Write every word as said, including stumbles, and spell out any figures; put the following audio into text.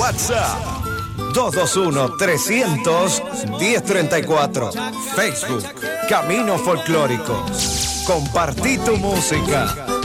WhatsApp dos dos uno, trescientos, diez treinta y cuatro. Facebook Camino Folclórico. Compartí tu música.